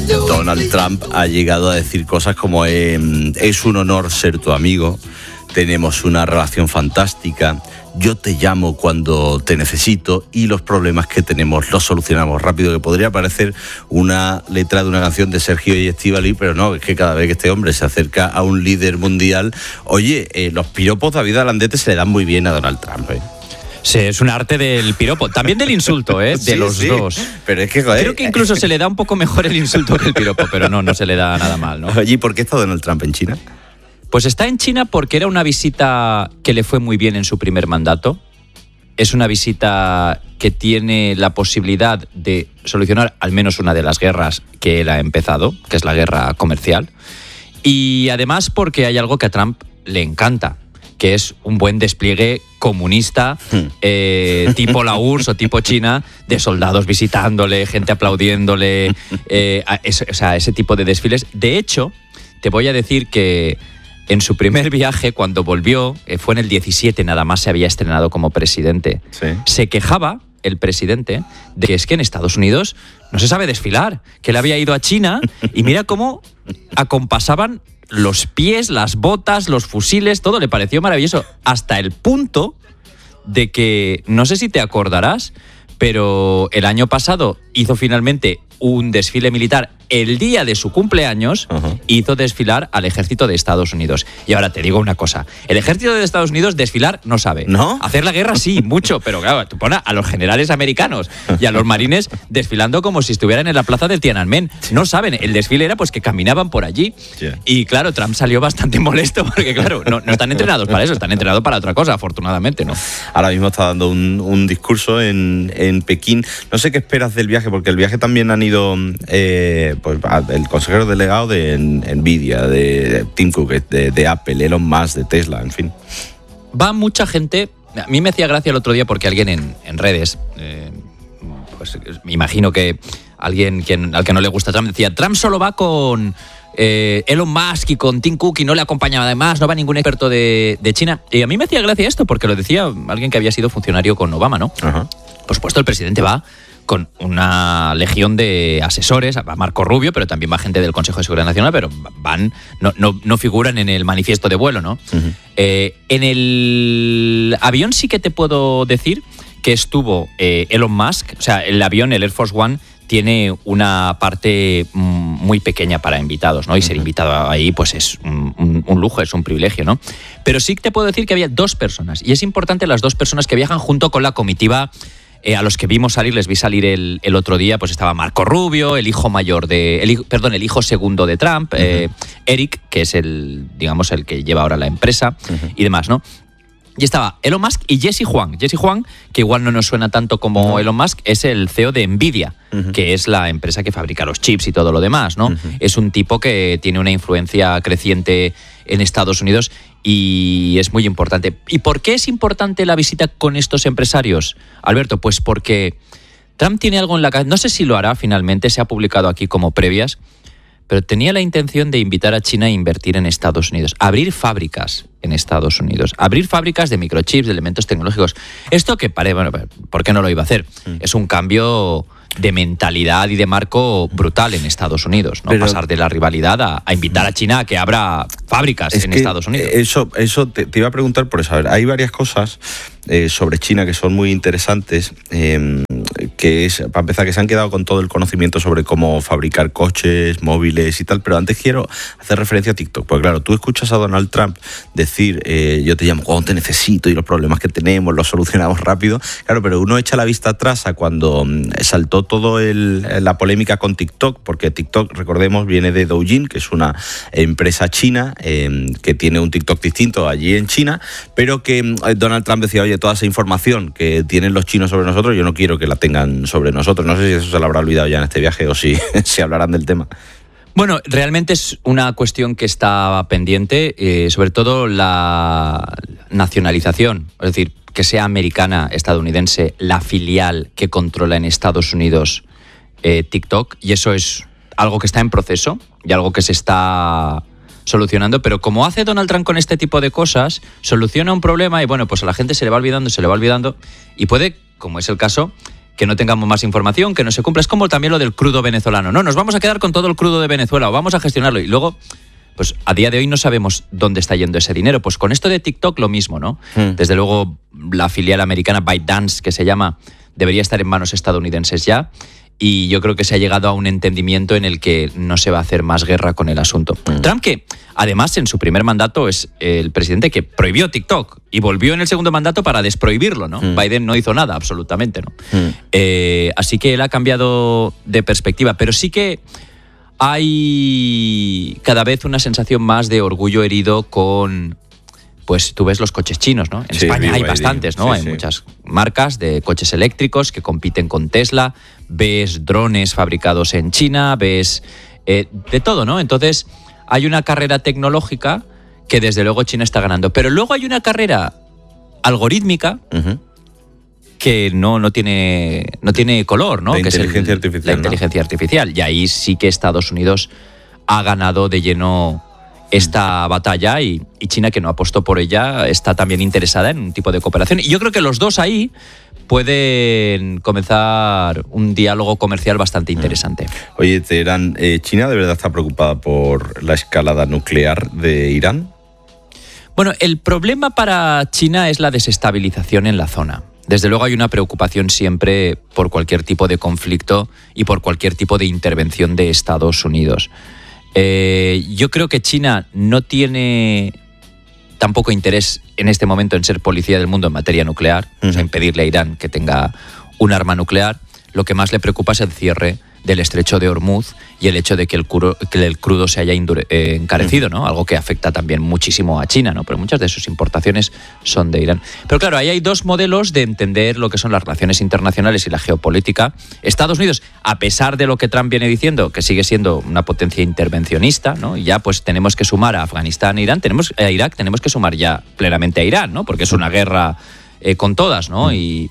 Donald Trump ha llegado a decir cosas como es un honor ser tu amigo, tenemos una relación fantástica, yo te llamo cuando te necesito y los problemas que tenemos los solucionamos rápido, que podría parecer una letra de una canción de Sergio y Estíbaliz, pero no, es que cada vez que este hombre se acerca a un líder mundial, oye, los piropos David Alandete se le dan muy bien a Donald Trump, Sí, es un arte del piropo, también del insulto, de sí, los dos. Pero es que, joder, creo que incluso se le da un poco mejor el insulto que el piropo, pero no se le da nada mal, ¿no? Oye, ¿y por qué está Donald Trump en China? Pues está en China porque era una visita que le fue muy bien en su primer mandato. Es una visita que tiene la posibilidad de solucionar al menos una de las guerras que él ha empezado, que es la guerra comercial. Y además porque hay algo que a Trump le encanta, que es un buen despliegue comunista, tipo la URSS o tipo China, de soldados visitándole, gente aplaudiéndole, ese tipo de desfiles. De hecho, te voy a decir que en su primer viaje, cuando volvió, fue en el 17, nada más se había estrenado como presidente, sí. Se quejaba el presidente de que es que en Estados Unidos no se sabe desfilar, que él había ido a China y mira cómo acompasaban los pies, las botas, los fusiles, todo le pareció maravilloso, hasta el punto de que, no sé si te acordarás, pero el año pasado hizo finalmente un desfile militar el día de su cumpleaños, hizo desfilar al ejército de Estados Unidos. Y ahora te digo una cosa, el ejército de Estados Unidos desfilar no sabe. ¿No? Hacer la guerra sí, mucho, pero claro, tú pones a los generales americanos y a los marines desfilando como si estuvieran en la plaza del Tiananmen. No saben, el desfile era pues que caminaban por allí. Yeah. Y claro, Trump salió bastante molesto porque claro, no están entrenados para eso, están entrenados para otra cosa, afortunadamente, ¿no? Ahora mismo está dando un discurso en Pekín. No sé qué esperas del viaje, porque el viaje también han ido pues el consejero delegado de Nvidia, de Tim Cook, de Apple, Elon Musk, de Tesla, en fin. Va mucha gente. A mí me hacía gracia el otro día porque alguien en redes, pues me imagino que alguien al que no le gusta Trump decía, Trump solo va con Elon Musk y con Tim Cook y no le acompañaba además, no va ningún experto de China. Y a mí me hacía gracia esto porque lo decía alguien que había sido funcionario con Obama, ¿no? Ajá. Por supuesto, el presidente va con una legión de asesores, va Marco Rubio, pero también va gente del Consejo de Seguridad Nacional, pero no figuran en el manifiesto de vuelo, ¿no? Uh-huh. En el avión sí que te puedo decir que estuvo Elon Musk, o sea, el avión, el Air Force One, tiene una parte muy pequeña para invitados, ¿no? Y ser invitado ahí, pues es un lujo, es un privilegio, ¿no? Pero sí que te puedo decir que había 2 personas, y es importante las 2 personas que viajan junto con la comitiva. A los que les vi salir el otro día, pues estaba Marco Rubio, el hijo segundo de Trump, Eric, que es el que lleva ahora la empresa, y demás, ¿no? Y estaba Elon Musk y Jesse Huang. Jesse Huang, que igual no nos suena tanto como Elon Musk, es el CEO de Nvidia, que es la empresa que fabrica los chips y todo lo demás, ¿no? Es un tipo que tiene una influencia creciente en Estados Unidos y es muy importante. ¿Y por qué es importante la visita con estos empresarios, Alberto? Pues porque Trump tiene algo en la cabeza, no sé si lo hará finalmente, se ha publicado aquí como previas, pero tenía la intención de invitar a China a invertir en Estados Unidos, abrir fábricas en Estados Unidos, abrir fábricas de microchips, de elementos tecnológicos. Esto que bueno, ¿por qué no lo iba a hacer? Es un cambio de mentalidad y de marco brutal en Estados Unidos, ¿no? Pero pasar de la rivalidad a invitar a China a que abra fábricas en Estados Unidos. Eso te iba a preguntar por eso. A ver, hay varias cosas sobre China que son muy interesantes, que es, para empezar, que se han quedado con todo el conocimiento sobre cómo fabricar coches, móviles y tal, pero antes quiero hacer referencia a TikTok, porque claro, tú escuchas a Donald Trump decir, yo te llamo cuando te necesito y los problemas que tenemos los solucionamos rápido, claro, pero uno echa la vista atrás a cuando saltó todo la polémica con TikTok, porque TikTok, recordemos, viene de Douyin, que es una empresa china que tiene un TikTok distinto allí en China, pero que Donald Trump decía, oye, toda esa información que tienen los chinos sobre nosotros, yo no quiero que la tengan sobre nosotros. No sé si eso se lo habrá olvidado ya en este viaje o si hablarán del tema. Bueno, realmente es una cuestión que está pendiente, sobre todo la nacionalización, es decir, que sea americana, estadounidense, la filial que controla en Estados Unidos TikTok, y eso es algo que está en proceso y algo que se está solucionando, pero como hace Donald Trump con este tipo de cosas, soluciona un problema y bueno, pues a la gente se le va olvidando y puede, como es el caso, que no tengamos más información, que no se cumpla. Es como también lo del crudo venezolano. No, nos vamos a quedar con todo el crudo de Venezuela o vamos a gestionarlo. Y luego, pues a día de hoy no sabemos dónde está yendo ese dinero. Pues con esto de TikTok lo mismo, ¿no? Desde luego la filial americana ByteDance, que se llama, debería estar en manos estadounidenses ya. Y yo creo que se ha llegado a un entendimiento en el que no se va a hacer más guerra con el asunto. Trump, que además en su primer mandato es el presidente que prohibió TikTok y volvió en el segundo mandato para desprohibirlo, ¿no? Biden no hizo nada, absolutamente, ¿no? Así que él ha cambiado de perspectiva, pero sí que hay cada vez una sensación más de orgullo herido con... Pues tú ves los coches chinos, ¿no? En España hay bastantes, ¿no? Hay muchas marcas de coches eléctricos que compiten con Tesla, ves drones fabricados en China, ves de todo, ¿no? Entonces hay una carrera tecnológica que desde luego China está ganando. Pero luego hay una carrera algorítmica que no tiene color, ¿no? La que inteligencia es artificial. La inteligencia artificial. Y ahí sí que Estados Unidos ha ganado de lleno esta batalla y China, que no apostó por ella, está también interesada en un tipo de cooperación. Y yo creo que los dos ahí pueden comenzar un diálogo comercial bastante interesante. Oye, Teherán, ¿China de verdad está preocupada por la escalada nuclear de Irán? Bueno, el problema para China es la desestabilización en la zona. Desde luego hay una preocupación siempre por cualquier tipo de conflicto y por cualquier tipo de intervención de Estados Unidos. Yo creo que China no tiene tampoco interés en este momento en ser policía del mundo en materia nuclear, o sea, impedirle a Irán que tenga un arma nuclear. Lo que más le preocupa es el cierre del estrecho de Hormuz y el hecho de que el crudo se haya encarecido, ¿no? Algo que afecta también muchísimo a China, ¿no? Pero muchas de sus importaciones son de Irán. Pero claro, ahí hay dos modelos de entender lo que son las relaciones internacionales y la geopolítica. Estados Unidos, a pesar de lo que Trump viene diciendo, que sigue siendo una potencia intervencionista, ¿no? Y ya pues tenemos que sumar a Afganistán e Irán, a Irak, tenemos que sumar ya plenamente a Irán, ¿no? Porque es una guerra con todas, ¿no?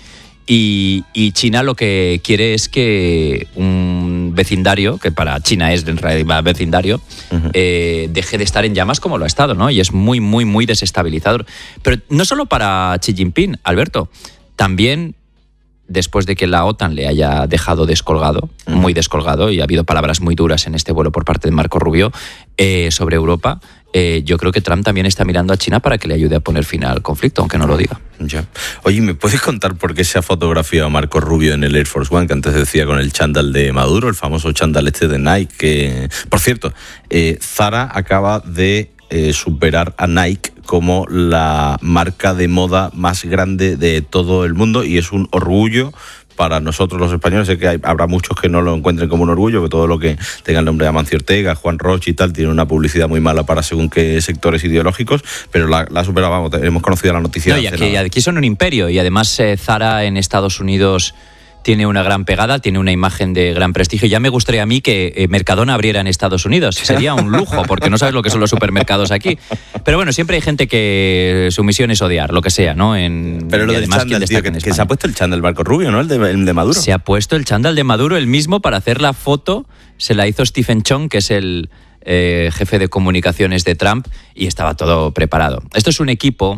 Y China lo que quiere es que un vecindario, que para China es en realidad vecindario, deje de estar en llamas como lo ha estado, ¿no? Y es muy, muy, muy desestabilizador. Pero no solo para Xi Jinping, Alberto, también después de que la OTAN le haya dejado descolgado, muy descolgado, y ha habido palabras muy duras en este vuelo por parte de Marco Rubio sobre Europa, yo creo que Trump también está mirando a China para que le ayude a poner fin al conflicto, aunque no lo diga. Ya. Oye, ¿me puedes contar por qué se ha fotografiado a Marco Rubio en el Air Force One, que antes decía con el chándal de Maduro, el famoso chándal este de Nike? Que, por cierto, Zara acaba de superar a Nike como la marca de moda más grande de todo el mundo, y es un orgullo para nosotros los españoles. Sé que habrá muchos que no lo encuentren como un orgullo, que todo lo que tenga el nombre de Amancio Ortega, Juan Roche y tal, tiene una publicidad muy mala para según qué sectores ideológicos, pero la ha superado, vamos, hemos conocido la noticia. No, y aquí son un imperio, y además Zara en Estados Unidos tiene una gran pegada, tiene una imagen de gran prestigio. Ya me gustaría a mí que Mercadona abriera en Estados Unidos. Sería un lujo, porque no sabes lo que son los supermercados aquí. Pero bueno, siempre hay gente que su misión es odiar, lo que sea, ¿no? Pero lo del chándal, tío, que se ha puesto el chándal Marco Rubio, ¿no? El de Maduro. Se ha puesto el chándal de Maduro, el mismo, para hacer la foto. Se la hizo Stephen Chong, que es el jefe de comunicaciones de Trump, y estaba todo preparado. Esto es un equipo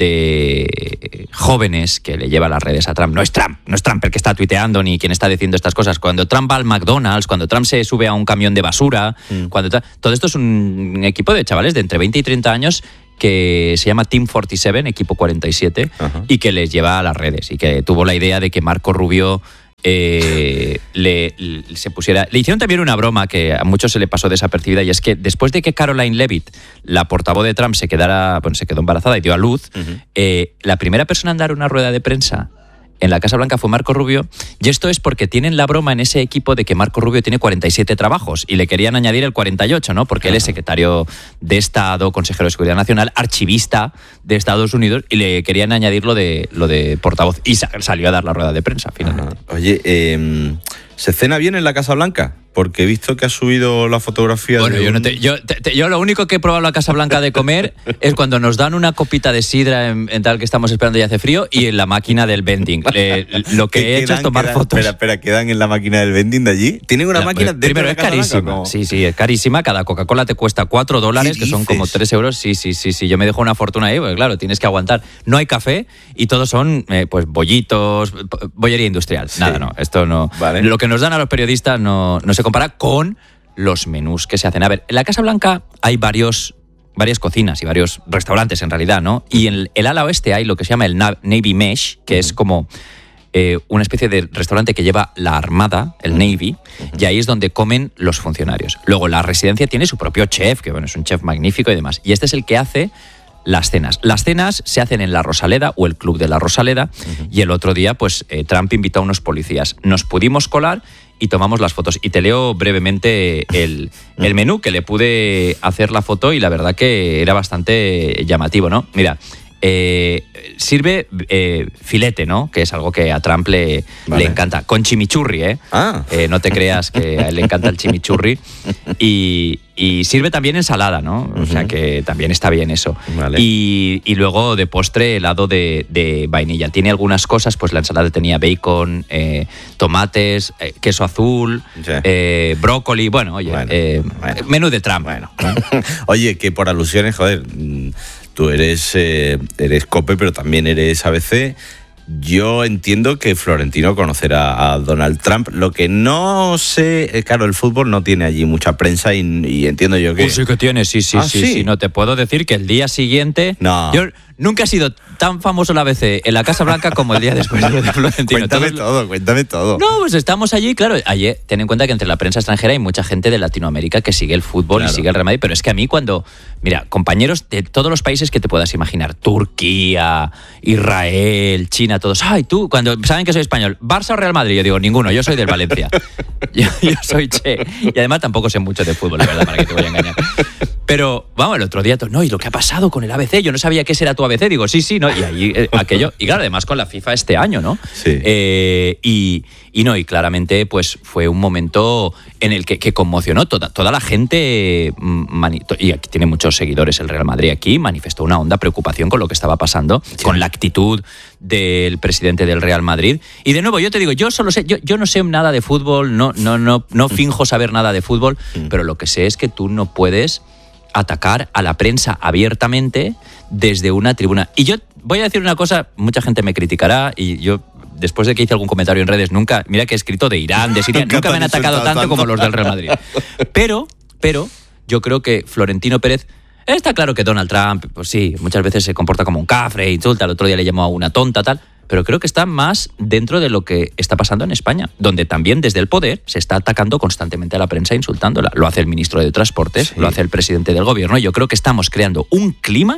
de jóvenes que le lleva las redes a Trump. No es Trump el que está tuiteando ni quien está diciendo estas cosas. Cuando Trump va al McDonald's, cuando Trump se sube a un camión de basura, todo esto es un equipo de chavales de entre 20 y 30 años que se llama Team 47, equipo 47, y que les lleva a las redes, y que tuvo la idea de que Marco Rubio le hicieron también una broma que a muchos se le pasó desapercibida, y es que después de que Caroline Leavitt, la portavoz de Trump, se quedó embarazada y dio a luz, la primera persona en dar una rueda de prensa en la Casa Blanca fue Marco Rubio, y esto es porque tienen la broma en ese equipo de que Marco Rubio tiene 47 trabajos y le querían añadir el 48, ¿no? Porque él es secretario de Estado, consejero de Seguridad Nacional, archivista de Estados Unidos, y le querían añadir lo de portavoz, y salió a dar la rueda de prensa finalmente. Oye, ¿se cena bien en la Casa Blanca? Porque he visto que has subido la fotografía bueno, de yo lo único que he probado en la Casa Blanca de comer es cuando nos dan una copita de sidra en tal que estamos esperando y hace frío y en la máquina del vending. Lo que he hecho es tomar fotos. Espera, ¿quedan en la máquina del vending de allí? ¿Tienen una máquina dentro primero, de la es Casa carísima. Blanca, no? Sí, es carísima. Cada Coca-Cola te cuesta $4, que son como 3 euros. Sí. Yo me dejo una fortuna ahí, porque claro, tienes que aguantar. No hay café y todos son pues bollitos, bollería industrial. Sí. Nada, no. Esto no. Vale. Lo que nos dan a los periodistas no se compara con los menús que se hacen. A ver, en la Casa Blanca hay varias cocinas y varios restaurantes en realidad, ¿no? Y en el ala oeste hay lo que se llama el Navy Mesh, que es como una especie de restaurante que lleva la Armada, el Navy, y ahí es donde comen los funcionarios. Luego la residencia tiene su propio chef, que bueno, es un chef magnífico y demás. Y este es el que hace las cenas. Las cenas se hacen en la Rosaleda o el Club de la Rosaleda, y el otro día pues Trump invitó a unos policías. Nos pudimos colar y tomamos las fotos. Y te leo brevemente el menú, que le pude hacer la foto y la verdad que era bastante llamativo, ¿no? Mira, sirve filete, ¿no? Que es algo que a Trump le encanta. Con chimichurri, ¿eh? No te creas que a él le encanta el chimichurri. Y sirve también ensalada, ¿no? O sea que también está bien eso. Vale. Y luego de postre helado de vainilla. Tiene algunas cosas, pues la ensalada tenía bacon, tomates, queso azul, brócoli. Bueno, oye, menú de Trump. Bueno. Oye, que por alusiones, joder, tú eres COPE, pero también eres ABC. Yo entiendo que Florentino conocerá a Donald Trump. Lo que no sé, claro, el fútbol no tiene allí mucha prensa y entiendo yo que... Sí que tiene, sí. No te puedo decir que el día siguiente... No. Yo nunca he sido tan famoso la ABC en la Casa Blanca como el día después de Florentino. Cuéntame todo. No, pues estamos allí, claro. Ayer, ten en cuenta que entre la prensa extranjera hay mucha gente de Latinoamérica que sigue el fútbol, claro, y sigue el Real Madrid, pero es que a mí cuando... Mira, compañeros de todos los países que te puedas imaginar, Turquía, Israel, China, todos, ay, tú, cuando saben que soy español, ¿Barça o Real Madrid? Yo digo, ninguno, yo soy del Valencia. yo soy Che. Y además tampoco sé mucho de fútbol, la verdad, para que te voy a engañar. Pero, vamos, el otro día, no, ¿y lo que ha pasado con el ABC? Yo no sabía que ese era tu ABC. Digo, sí, ¿no? Y ahí, aquello, y claro, además con la FIFA este año, ¿no? Sí. Y claramente, pues fue un momento en el que conmocionó toda la gente, y aquí tiene muchos seguidores el Real Madrid aquí, manifestó una honda preocupación con lo que estaba pasando, sí, con la actitud del presidente del Real Madrid. Y de nuevo, yo te digo, yo solo sé, yo no sé nada de fútbol, no finjo saber nada de fútbol, pero lo que sé es que tú no puedes atacar a la prensa abiertamente desde una tribuna. Y yo voy a decir una cosa, mucha gente me criticará, y yo, después de que hice algún comentario en redes, mira que he escrito de Irán, de Siria, nunca me han atacado tanto como los del Real Madrid. Pero yo creo que Florentino Pérez, está claro que Donald Trump, pues sí, muchas veces se comporta como un cafre, insulta, el otro día le llamó a una tonta, tal, pero creo que está más dentro de lo que está pasando en España, donde también desde el poder se está atacando constantemente a la prensa, insultándola. Lo hace el ministro de Transportes, sí, lo hace el presidente del gobierno. Yo creo que estamos creando un clima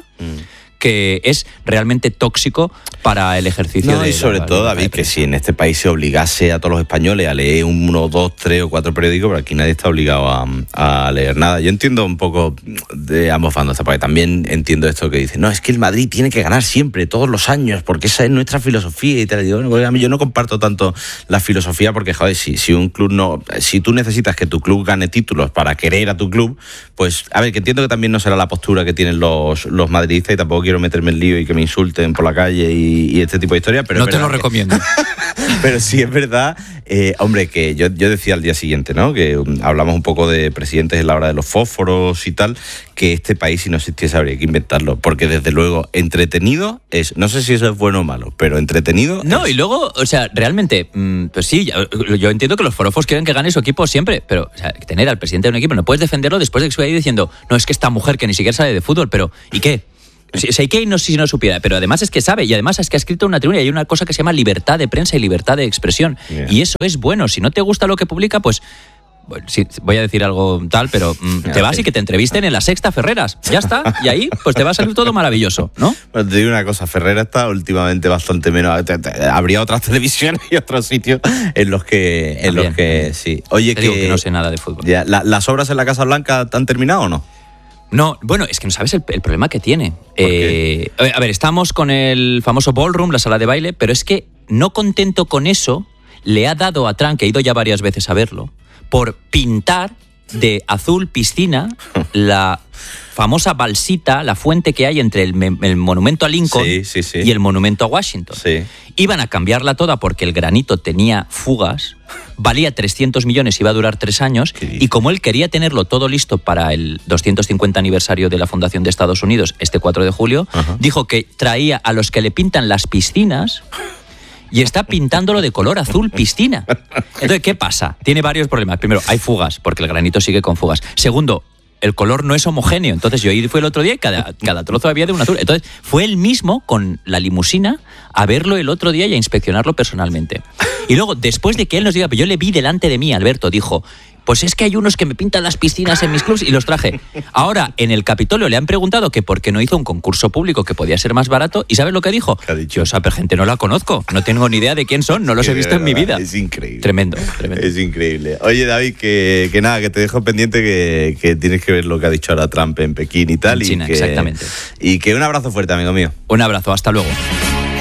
que es realmente tóxico para el ejercicio de... Y sobre todo, David, que si en este país se obligase a todos los españoles a leer 1, 2, 3 o 4 periódicos, pero aquí nadie está obligado a leer nada. Yo entiendo un poco de ambos bandos, porque también entiendo esto que dicen, no, es que el Madrid tiene que ganar siempre, todos los años, porque esa es nuestra filosofía y tal. Y digo, bueno, a mí yo no comparto tanto la filosofía, porque, joder, si un club si tú necesitas que tu club gane títulos para querer a tu club, pues, a ver, que entiendo que también no será la postura que tienen los madridistas, y tampoco quiero meterme en lío y que me insulten por la calle y este tipo de historias, pero no te lo recomiendo. Pero sí es verdad, hombre, que yo decía al día siguiente, ¿no? Que hablamos un poco de presidentes en la hora de los fósforos y tal, que este país, si no existiese, habría que inventarlo, porque desde luego entretenido es, no sé si eso es bueno o malo, pero entretenido no, es. Y luego, o sea, realmente, pues sí, yo entiendo que los forofos quieren que gane su equipo siempre, pero, o sea, tener al presidente de un equipo, no puedes defenderlo después de que estuve ahí diciendo, no, es que esta mujer que ni siquiera sabe de fútbol, pero, ¿y qué? Si no supiera, pero además es que sabe, y además es que ha escrito una tribuna, y hay una cosa que se llama libertad de prensa y libertad de expresión, y eso es bueno. Si no te gusta lo que publica, pues sí, voy a decir algo tal, pero te vas y que te entrevisten en La Sexta Ferreras, ya está, y ahí pues te va a salir todo maravilloso, ¿no? Pues te digo una cosa, Ferrera está últimamente bastante menos, habría otras televisiones y otros sitios en los que sí. Oye, te digo que no sé nada de fútbol. Ya, ¿las obras en la Casa Blanca han terminado o no? No, bueno, es que no sabes el problema que tiene. A ver, estamos con el famoso ballroom, la sala de baile, pero es que no contento con eso, le ha dado a Trump, que he ido ya varias veces a verlo, por pintar de azul piscina la famosa balsita, la fuente que hay entre el monumento a Lincoln y el monumento a Washington. Sí. Iban a cambiarla toda porque el granito tenía fugas, valía 300 millones, iba a durar 3 años, y como él quería tenerlo todo listo para el 250 aniversario de la fundación de Estados Unidos, este 4 de julio, dijo que traía a los que le pintan las piscinas y está pintándolo de color azul piscina. Entonces, ¿qué pasa? Tiene varios problemas. Primero, hay fugas, porque el granito sigue con fugas. Segundo, el color no es homogéneo. Entonces, yo fui el otro día y cada trozo había de un azul. Entonces, fue él mismo con la limusina a verlo el otro día y a inspeccionarlo personalmente. Y luego, después de que él nos diga, yo le vi delante de mí, Alberto, dijo, pues es que hay unos que me pintan las piscinas en mis clubs y los traje. Ahora, en el Capitolio le han preguntado que por qué no hizo un concurso público que podía ser más barato, ¿y sabes lo que dijo? ¿Qué ha dicho? Yo esa gente no la conozco, no tengo ni idea de quién son, no los he visto en mi vida. Es increíble. Tremendo. Es increíble. Oye, David, que nada, que te dejo pendiente que tienes que ver lo que ha dicho ahora Trump en Pekín y tal. En China, exactamente. Y que un abrazo fuerte, amigo mío. Un abrazo, hasta luego.